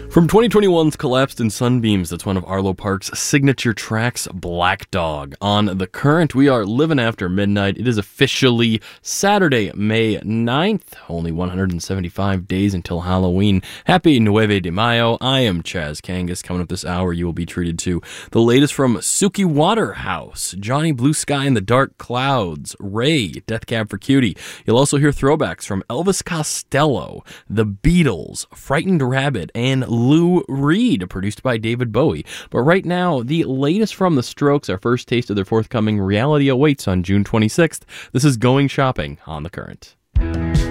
From 2021's Collapsed in Sunbeams, that's one of Arlo Parks' signature tracks, Black Dog. On The Current, we are living after midnight. It is officially Saturday, May 9th. Only 175 days until Halloween. Happy Nueve de Mayo. I am Chaz Kangas. Coming up this hour, you will be treated to the latest from Suki Waterhouse, Johnny Blue Sky and the Dark Clouds, Ray, Death Cab for Cutie. You'll also hear throwbacks from Elvis Costello, The Beatles, Frightened Rabbit, and Lou Reed, produced by David Bowie. But right now, the latest from The Strokes, our first taste of their forthcoming reality awaits on June 26th. This is Going Shopping on The Current.